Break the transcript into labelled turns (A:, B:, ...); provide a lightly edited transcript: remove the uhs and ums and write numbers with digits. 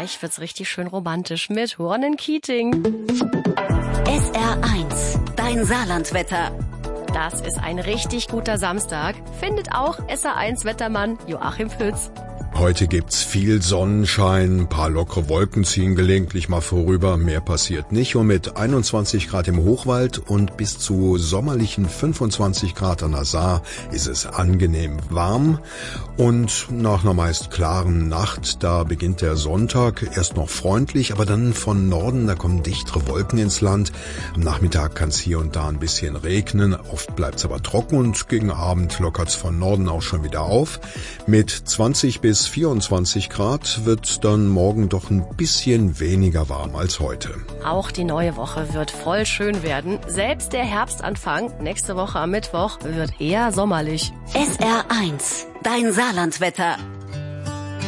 A: Gleich wird's richtig schön romantisch mit Ronen Keating.
B: SR1, dein Saarlandwetter.
A: Das ist ein richtig guter Samstag, findet auch SR1-Wettermann Joachim Pütz.
C: Heute gibt's viel Sonnenschein, ein paar lockere Wolken ziehen gelegentlich mal vorüber, mehr passiert nicht. Und mit 21 Grad im Hochwald und bis zu sommerlichen 25 Grad an der Saar ist es angenehm warm. Und nach einer meist klaren Nacht, da beginnt der Sonntag erst noch freundlich, aber dann von Norden, da kommen dichtere Wolken ins Land. Am Nachmittag kann's hier und da ein bisschen regnen, oft bleibt's aber trocken und gegen Abend lockert's von Norden auch schon wieder auf. Mit 20 bis 24 Grad wird dann morgen doch ein bisschen weniger warm als heute.
A: Auch die neue Woche wird voll schön werden. Selbst der Herbstanfang, nächste Woche am Mittwoch, wird eher sommerlich.
B: SR1, dein Saarlandwetter.